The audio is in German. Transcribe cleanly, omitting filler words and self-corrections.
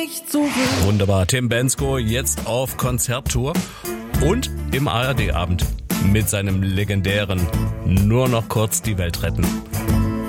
nicht zurück. Wunderbar. Tim Bendzko jetzt auf Konzerttour und im ARD-Abend mit seinem legendären Nur noch kurz die Welt retten.